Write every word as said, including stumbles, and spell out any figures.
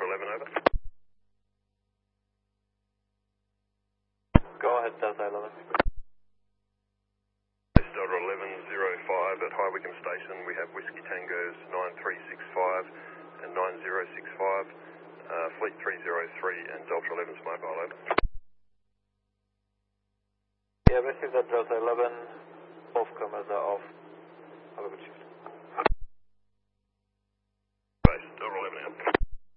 eleven, over. Go ahead, Delta eleven. Delta eleven zero five at High Wycombe Station. We have Whiskey Tangos nine three six five and nine zero six five, uh, Fleet three zero three and Delta eleven's mobile, over. Yeah, received that, Delta eleven. Both cameras are off. Have a good shift.